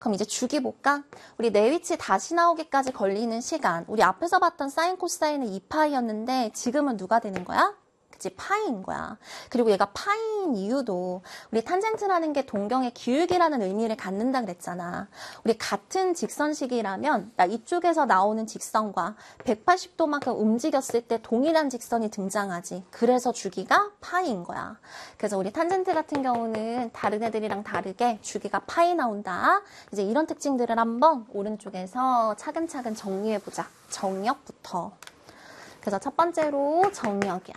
그럼 이제 주기 볼까? 우리 내 위치 다시 나오기까지 걸리는 시간. 우리 앞에서 봤던 사인 코사인은 2파이였는데 지금은 누가 되는 거야? 그치, 파이인 거야. 그리고 얘가 파이인 이유도 우리 탄젠트라는 게 동경의 기울기라는 의미를 갖는다 그랬잖아. 우리 같은 직선식이라면 나 이쪽에서 나오는 직선과 180도만큼 움직였을 때 동일한 직선이 등장하지. 그래서 주기가 파이인 거야. 그래서 우리 탄젠트 같은 경우는 다른 애들이랑 다르게 주기가 파이 나온다. 이제 이런 특징들을 한번 오른쪽에서 차근차근 정리해보자. 정역부터. 그래서 첫 번째로 정역이야.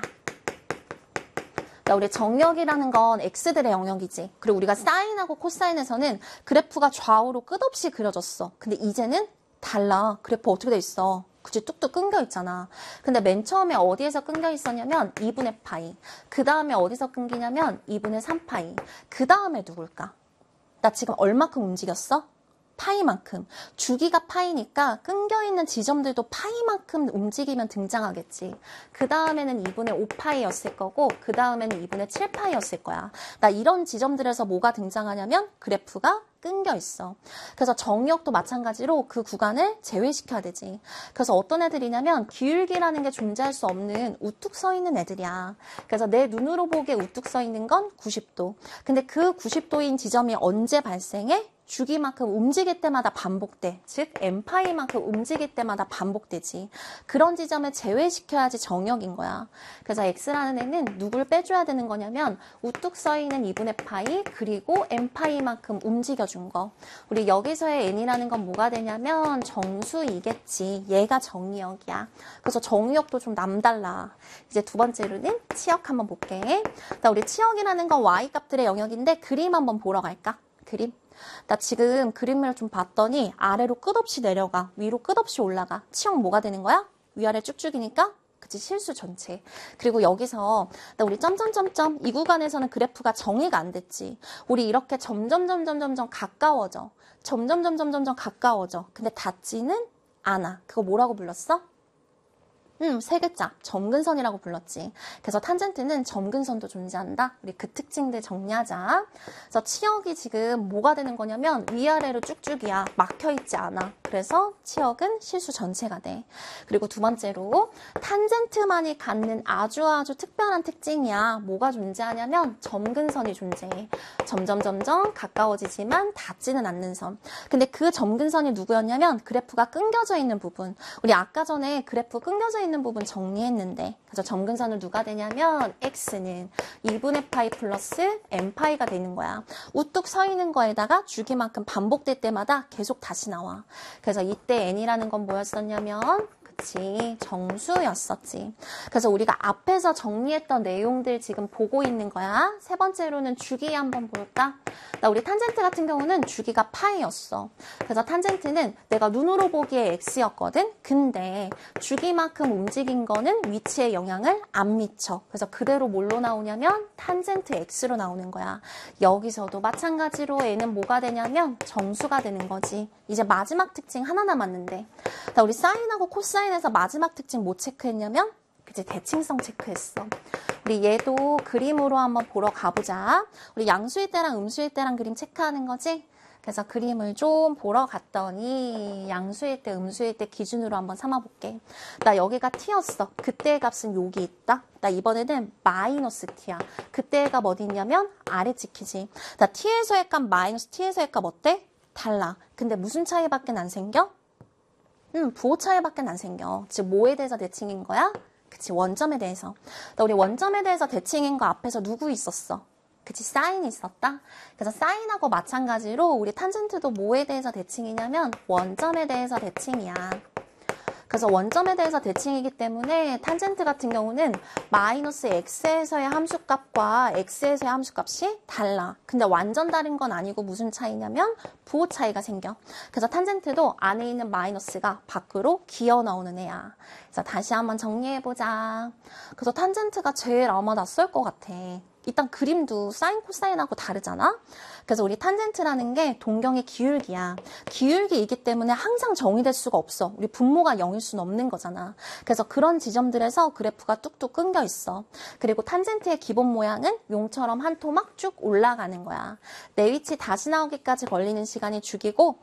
우리 정역이라는 건 x들의 영역이지. 그리고 우리가 사인하고 코사인에서는 그래프가 좌우로 끝없이 그려졌어. 근데 이제는 달라. 그래프 어떻게 돼 있어? 그치, 뚝뚝 끊겨 있잖아. 근데 맨 처음에 어디에서 끊겨 있었냐면 2분의 파이. 그 다음에 어디서 끊기냐면 2분의 3파이. 그 다음에 누굴까? 나 지금 얼마큼 움직였어? 파이만큼. 주기가 파이니까 끊겨있는 지점들도 파이만큼 움직이면 등장하겠지. 그 다음에는 2분의 5파이였을 거고 그 다음에는 2분의 7파이였을 거야. 나 이런 지점들에서 뭐가 등장하냐면 그래프가 끊겨 있어. 그래서 정역도 마찬가지로 그 구간을 제외시켜야 되지. 그래서 어떤 애들이냐면 기울기라는 게 존재할 수 없는 우뚝 서 있는 애들이야. 그래서 내 눈으로 보기에 우뚝 서 있는 건 90도. 근데 그 90도인 지점이 언제 발생해? 주기만큼 움직일 때마다 반복돼. 즉 n파이만큼 움직일 때마다 반복되지. 그런 지점을 제외시켜야지 정역인 거야. 그래서 x라는 애는 누굴 빼줘야 되는 거냐면 우뚝 서 있는 2분의 파이 그리고 n파이만큼 움직여준 거. 우리 여기서의 n이라는 건 뭐가 되냐면 정수이겠지. 얘가 정역이야. 그래서 정역도 좀 남달라. 이제 두 번째로는 치역 한번 볼게. 우리 치역이라는 건 y값들의 영역인데 그림 한번 보러 갈까? 그림. 나 지금 그림을 좀 봤더니 아래로 끝없이 내려가. 위로 끝없이 올라가. 치역 뭐가 되는 거야? 위아래 쭉쭉이니까? 그치, 실수 전체. 그리고 여기서 나 우리 점점점점 이 구간에서는 그래프가 정의가 안 됐지. 우리 이렇게 점점점점점점 가까워져. 점점점점점점 가까워져. 근데 닿지는 않아. 그거 뭐라고 불렀어? 세 글자. 점근선이라고 불렀지. 그래서 탄젠트는 점근선도 존재한다. 우리 그 특징들 정리하자. 그래서 치역이 지금 뭐가 되는 거냐면 위아래로 쭉쭉이야. 막혀있지 않아. 그래서 치역은 실수 전체가 돼. 그리고 두 번째로 탄젠트만이 갖는 아주 특별한 특징이야. 뭐가 존재하냐면 점근선이 존재해. 점점 가까워지지만 닿지는 않는 선. 근데 그 점근선이 누구였냐면 그래프가 끊겨져 있는 부분. 우리 아까 전에 그래프 끊겨져 있는 부분 정리했는데, 그래서 점근선은 누가 되냐면 x는 2분의 파이 플러스 n파이가 되는 거야. 우뚝 서 있는 거에다가 주기만큼 반복될 때마다 계속 다시 나와. 그래서 이때 n이라는 건 뭐였었냐면 그치, 정수였었지. 그래서 우리가 앞에서 정리했던 내용들 지금 보고 있는 거야. 세 번째로는 주기 한번 볼까? 나 우리 탄젠트 같은 경우는 주기가 파이였어. 그래서 탄젠트는 내가 눈으로 보기에 x였거든? 근데 주기만큼 움직인 거는 위치에 영향을 안 미쳐. 그래서 그대로 뭘로 나오냐면 탄젠트 x로 나오는 거야. 여기서도 마찬가지로 n은 뭐가 되냐면 정수가 되는 거지. 이제 마지막 특징 하나 남았는데, 나 우리 사인하고 코사인에서 마지막 특징 뭐 체크했냐면 그치, 대칭성 체크했어. 우리 얘도 그림으로 한번 보러 가보자. 우리 양수일 때랑 음수일 때랑 그림 체크하는 거지? 그래서 그림을 좀 보러 갔더니 양수일 때, 음수일 때 기준으로 한번 삼아볼게. 나 여기가 t였어. 그때의 값은 여기 있다. 나 이번에는 마이너스 t야. 그때의 값 어디 있냐면 아래 찍히지. 나 t에서의 값 마이너스 t에서의 값 어때? 달라. 근데 무슨 차이밖에 안 생겨? 부호 차이밖에 안 생겨. 즉 뭐에 대해서 대칭인 거야? 그치, 원점에 대해서. 나 우리 원점에 대해서 대칭인 거 앞에서 누구 있었어? 그치, 사인이 있었다. 그래서 사인하고 마찬가지로 우리 탄젠트도 뭐에 대해서 대칭이냐면 원점에 대해서 대칭이야. 그래서 원점에 대해서 대칭이기 때문에 탄젠트 같은 경우는 마이너스 x에서의 함수값과 x에서의 함수값이 달라. 근데 완전 다른 건 아니고 무슨 차이냐면 부호 차이가 생겨. 그래서 탄젠트도 안에 있는 마이너스가 밖으로 기어 나오는 애야. 그래서 다시 한번 정리해보자. 그래서 탄젠트가 제일 아마 낯설 것 같아. 일단 그림도 사인 코사인하고 다르잖아. 그래서 우리 탄젠트라는 게 동경의 기울기야. 기울기이기 때문에 항상 정의될 수가 없어. 우리 분모가 0일 수는 없는 거잖아. 그래서 그런 지점들에서 그래프가 뚝뚝 끊겨 있어. 그리고 탄젠트의 기본 모양은 용처럼 한 토막 쭉 올라가는 거야. 내 위치 다시 나오기까지 걸리는 시간이 죽이고